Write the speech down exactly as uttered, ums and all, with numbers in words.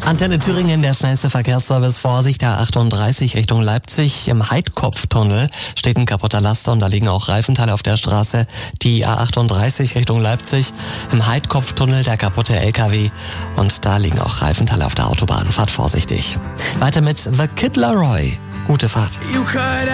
Antenne Thüringen, der schnellste Verkehrsservice. Vorsicht, der A achtunddreißig Richtung Leipzig. Im Heidkopftunnel steht ein kaputter Laster und da liegen auch Reifenteile auf der Straße. Die A achtunddreißig Richtung Leipzig. Im Heidkopftunnel der kaputte L K W und da liegen auch Reifenteile auf der Autobahn. Fahrt vorsichtig. Weiter mit The Kid Laroi. Gute Fahrt.